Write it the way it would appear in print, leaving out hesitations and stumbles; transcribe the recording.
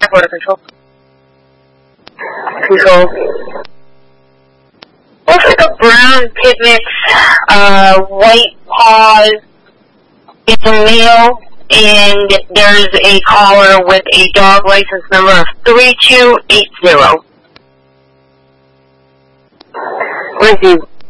Border Control. Control. Looks like a brown pit mix, white paws. It's a male, and there's a caller with a dog license number of 3280. Receive.